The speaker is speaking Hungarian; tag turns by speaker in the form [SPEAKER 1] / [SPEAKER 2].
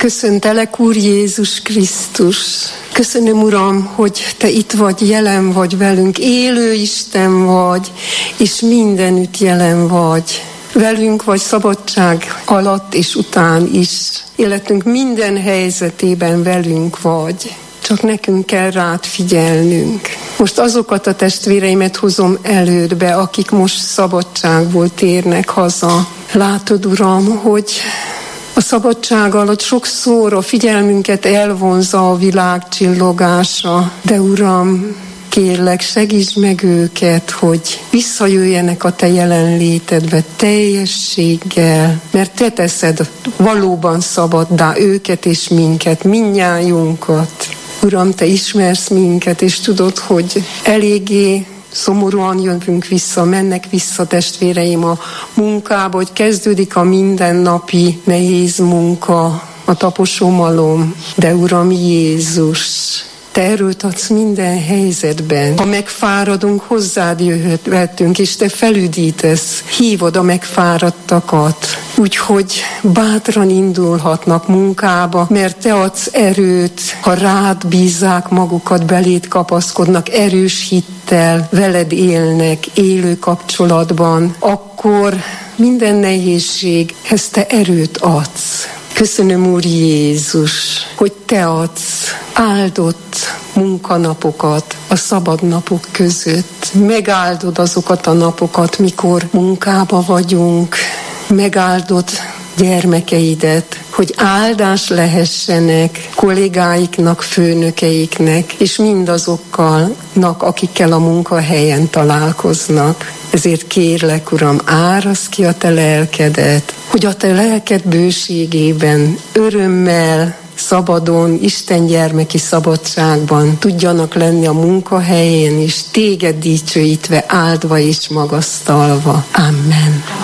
[SPEAKER 1] Köszöntelek, Úr Jézus Krisztus! Köszönöm, Uram, hogy Te itt vagy, jelen vagy velünk, élő Isten vagy, és mindenütt jelen vagy. Velünk vagy szabadság alatt és után is. Életünk minden helyzetében velünk vagy. Csak nekünk kell rád figyelnünk. Most azokat a testvéreimet hozom elődbe, akik most szabadságból térnek haza. Látod, Uram, hogy a szabadság alatt sokszor a figyelmünket elvonza a világ csillogása. De Uram, kérlek, segítsd meg őket, hogy visszajöjjenek a Te jelenlétedbe teljességgel, mert Te teszed valóban szabaddá őket és minket, mindnyájunkat. Uram, Te ismersz minket, és tudod, hogy eléggé szomorúan jövünk vissza, mennek vissza testvéreim a munkába, hogy kezdődik a mindennapi nehéz munka, a taposómalom. De Uram Jézus, Te erőt adsz minden helyzetben. Ha megfáradunk, hozzád jöhetünk, és Te felüdítesz, hívod a megfáradtakat. Úgyhogy bátran indulhatnak munkába, mert Te adsz erőt, ha rád bízzák magukat, beléd kapaszkodnak, erős hittel, veled élnek, élő kapcsolatban, akkor minden nehézséghez Te erőt adsz. Köszönöm, Úr Jézus, hogy Te adsz áldott munkanapokat a szabad napok között. Megáldod azokat a napokat, mikor munkába vagyunk. Megáldod gyermekeidet, hogy áldás lehessenek kollégáiknak, főnökeiknek, és mindazoknak, akikkel a munkahelyen találkoznak. Ezért kérlek, Uram, áraszd ki a Te lelkedet, hogy a Te lelked bőségében, örömmel, szabadon, Isten gyermeki szabadságban tudjanak lenni a munkahelyén, és Téged dicsőítve, áldva és magasztalva. Amen.